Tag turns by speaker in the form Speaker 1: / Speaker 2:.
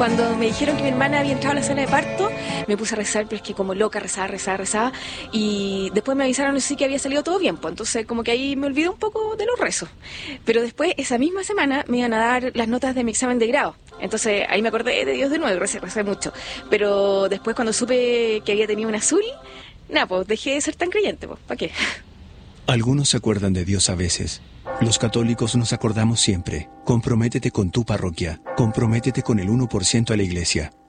Speaker 1: Cuando me dijeron que mi hermana había entrado a la sala de parto, me puse a rezar, pero es que como loca, rezaba. Y después me avisaron sí que había salido todo bien, pues entonces como que ahí me olvidé un poco de los rezos. Pero después, esa misma semana, me iban a dar las notas de mi examen de grado. Entonces ahí me acordé de Dios de nuevo, recé mucho. Pero después cuando supe que había tenido un azul, nada, pues dejé de ser tan creyente, pues, ¿para qué?
Speaker 2: Algunos se acuerdan de Dios a veces. Los católicos nos acordamos siempre. Comprométete con tu parroquia. Comprométete con el 1% a la iglesia.